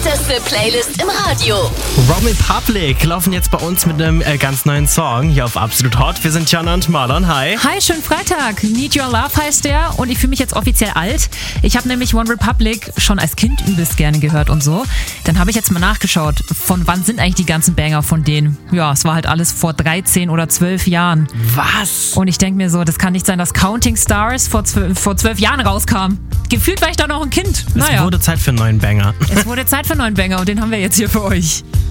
hotteste Playlist im Radio. OneRepublic laufen jetzt bei uns mit einem ganz neuen Song hier auf Absolut Hot. Wir sind Jana und Marlon. Hi. Hi, schönen Freitag. Need Your Love heißt der und ich fühle mich jetzt offiziell alt. Ich habe nämlich OneRepublic schon als Kind übelst gerne gehört und so. Dann habe ich jetzt mal nachgeschaut, von wann sind eigentlich die ganzen Banger von denen. Ja, es war halt alles vor 13 oder 12 Jahren. Was? Und ich denke mir so, das kann nicht sein, dass Counting Stars vor 12 Jahren rauskam. Gefühlt war ich da noch ein Kind. Es wurde Zeit für einen neuen Banger. Es wurde Zeit für einen neuen Banger und den haben wir jetzt hier für euch.